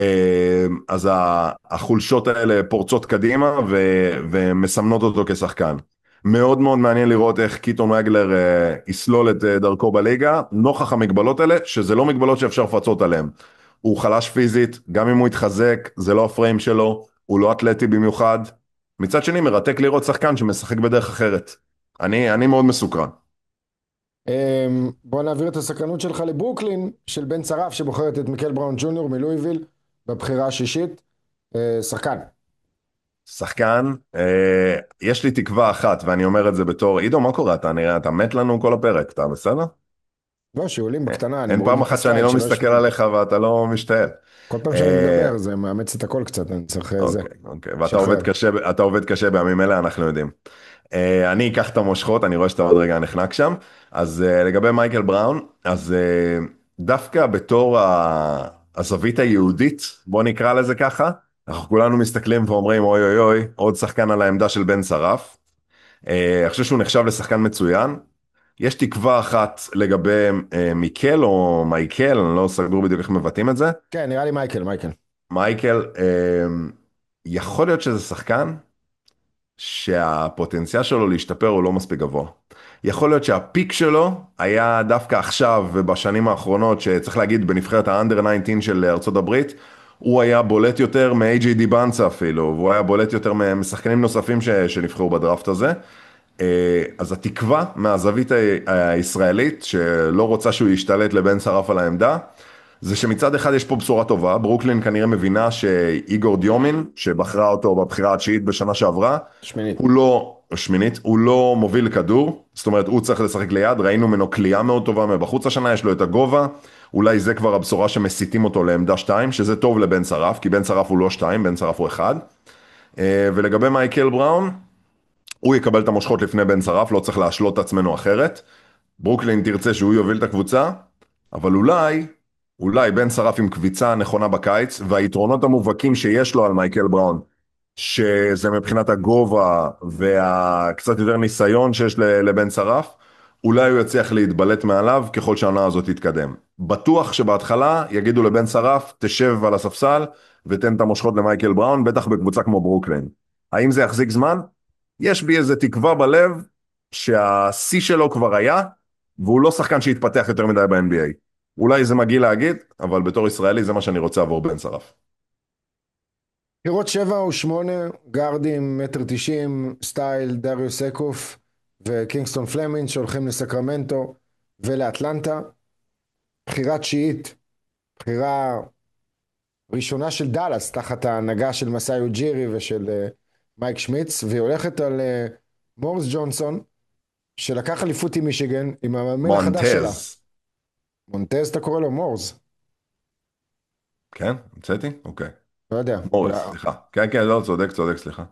אז החולשות האלה פורצות קדימה ומסמנות אותו כשחקן. מאוד מאוד מעניין לראות איך קיטון וגלר יסלול את דרכו בליגה, נוכח המגבלות האלה, שזה לא מגבלות שאפשר לפצות עליהן. הוא חלש פיזית, גם אם הוא יתחזק, זה לא הפריים שלו, הוא לא אתלטי במיוחד. מצד שני, מרתק לראות שחקן שמשחק בדרך אחרת. אני מאוד מסוקרן. בוא נעביר את הסקרנות שלך לברוקלין, של בן שרף שבוחרת את מיקל בראון ג'וניור מלואיביל בבחירה השישית. שחקן. שחקן, יש לי תקווה אחת, ואני אומר את זה בתור, עידו, מה קורה? אתה מת לנו כל הפרק, אתה בסדר? לא, שעולים בקטנה, אני אין מוריד פעם את אחת שאני הסלייד לא שלא מסתכל ישמעו. עליך ואתה לא משתעל. כל פעם שאני אה, מדבר זה מאמץ את הכל קצת, אני צריך זה, אוקיי, אוקיי, ואתה שחרר. עובד קשה, אתה עובד קשה בימים אלה, אנחנו יודעים. אני אקח את המושכות, אני רואה שאתה עוד רגע נחנק שם. אז לגבי מייקל בראון, אז דווקא בתור הזווית היהודית, בוא נקרא לזה ככה, אנחנו כולנו מסתכלים ואומרים, אוי אוי אוי, עוד שחקן על העמדה של בן שרף. אני חושב שהוא נחשב לשחקן מצוין. יש תקווה אחת לגבי מיקל או מייקל, אני לא סגור בדיוק איך מבטאים את זה. כן, נראה לי מייקל, מייקל. מייקל, יכול להיות שזה שחקן שהפוטנציאל שלו להשתפר הוא לא מספיק גבוה. יכול להיות שהפיק שלו היה דווקא עכשיו ובשנים האחרונות, שצריך להגיד בנבחרת האנדר 19 של ארצות הברית, הוא היה בולט יותר מ-AJ דיבנצה אפילו, והוא היה בולט יותר משחקנים נוספים שנבחרו בדראפט הזה. אז התקווה מהזווית הישראלית, שלא רוצה שהוא ישתלט לבן שרף על העמדה, זה שמצד אחד יש פה בשורה טובה, ברוקלין כנראה מבינה שאיגור דיומין, שבחרה אותו בבחירה התשיעית בשנה שעברה, שמינית. הוא לא, שמינית, הוא לא מוביל כדור, זאת אומרת הוא צריך לשחק ליד, ראינו ממנו כלייה מאוד טובה מבחוץ השנה, יש לו את הגובה, אולי זה כבר הבשורה שמסיתים אותו לעמדה 2, שזה טוב לבן שרף, כי בן שרף הוא לא 2, בן שרף הוא 1. ולגבי מייקל בראון, הוא יקבל את המושכות לפני בן שרף, לא צריך להשלות את עצמנו אחרת. ברוקלין תרצה שהוא יוביל את הקבוצה, אבל אולי בן שרף עם קביצה נכונה בקיץ, והיתרונות המובהקים שיש לו על מייקל בראון, שזה מבחינת הגובה והקצת יותר ניסיון שיש לבן שרף, אולי הוא יצליח להתבלט מעליו ככל שהעונה הזאת תתקדם. בטוח שבהתחלה יגידו לבן שרף, תשב על הספסל ותן את המושכות למייקל בראון, בטח בקבוצה כמו ברוקלין. האם זה יחזיק זמן? יש בי איזה תקווה בלב שהשיא שלו כבר היה, והוא לא שחקן שהתפתח יותר מדי ב-NBA. אולי זה מגעיל להגיד, אבל בתור ישראלי זה מה שאני רוצה עבור בן שרף. בחירות 7 ו-8, גארדים, 1.90 סטייל, דריוס אקוף וקינגסטון פלמינג שהולכים לסקרמנטו ולאטלנטה. בחירה תשיעית, בחירה ראשונה של דאלאס, תחת ההנהגה של מסאי אוג'ירי ושל מייק שמיץ, והיא הולכת על מורס ג'ונסון, שלקח אליפות עם מישיגן, עם המאמן החדש שלה. מונטז. מונטז אתה קורא לו מורס? כן? המצאתי? אוקיי. לא יודע. מוריס, סליחה. כן, כן, לא, צודק, צודק, סליחה.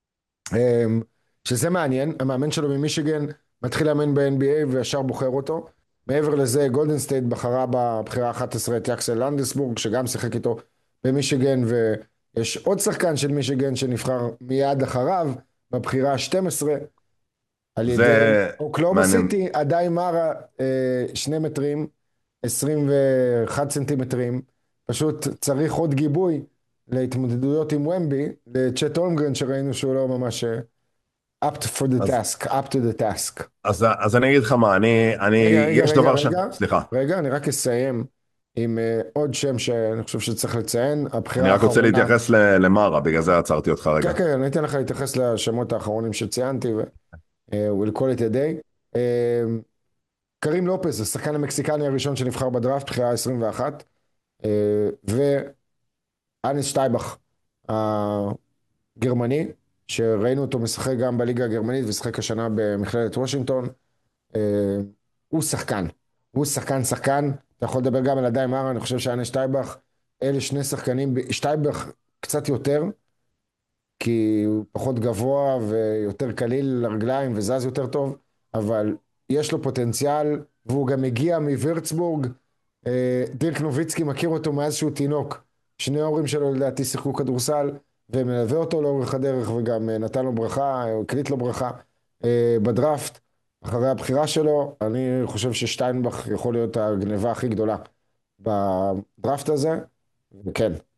שזה מעניין, המאמן שלו ממישיגן מתחיל לאמן ב-NBA וישר בוחר אותו. מעבר לזה, גולדן סטייט בחרה בבחירה 11 את יאקסל לנדסבורג, שגם שיחק איתו במישיגן, ויש עוד שחקן של מישיגן שנבחר מיד אחריו, בבחירה 12, על ידי זה אוקלאומה מעניין. סיטי, עדיי מארה, 2 מטרים, 21 סנטימטרים, פשוט צריך עוד גיבוי להתמודדויות עם ומבי, לצ'ט הולמגרן שראינו שהוא לא ממש up for the אז, task, up to the task. אז אני אגיד לך מה, רגע, רגע, יש רגע, דבר רגע, סליחה. רגע, אני רק אסיים עם עוד שם שאני חושב שצריך לציין, אני הבחירה רק רוצה האחרונה. להתייחס למרה, בגלל זה עצרתי אותך רגע. כן, כן, אני אתן לך להתייחס לשמות האחרונים שציינתי, we'll call it a day. קרים לופס, השחקן המקסיקני הראשון שנבחר בדראפט, בחירה 21, ואנס שטייבך, הגרמני, שראינו אותו משחק גם בליגה הגרמנית, ושחק השנה במכללת וושינגטון. הוא שחקן, הוא שחקן, אתה יכול לדבר גם על עדיי מארה, אני חושב שאנס שטייבך, אלה שני שחקנים, שטייבך קצת יותר, כי הוא פחות גבוה ויותר קליל לרגליים וזז יותר טוב, אבל יש לו פוטנציאל, והוא גם מגיע מווירצבורג. דירק נוביצקי מכיר אותו מאז שהוא תינוק, שני ההורים שלו לדעתי שיחקו כדורסל, ומלווה אותו לאורך הדרך, וגם נתן לו ברכה, הקליט לו ברכה בדראפט, אחרי הבחירה שלו. אני חושב ששטיינבך יכול להיות הגניבה הכי גדולה בדראפט הזה, וכן,